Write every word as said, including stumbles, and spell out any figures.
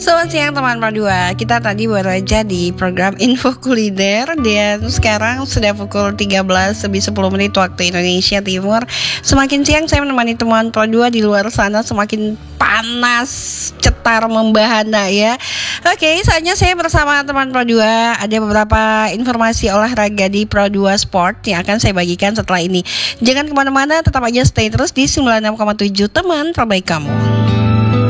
Selamat siang teman Pro dua. Kita tadi baru aja di program Info Kuliner dan sekarang sudah pukul tiga belas lebih sepuluh menit waktu Indonesia Timur. Semakin siang saya menemani teman Pro dua di luar sana semakin panas, cetar membahana ya. Oke, saatnya saya bersama teman Pro dua. Ada beberapa informasi olahraga di Pro dua Sport yang akan saya bagikan setelah ini. Jangan kemana-mana, tetap aja stay terus di sembilan puluh enam koma tujuh teman terbaik kamu.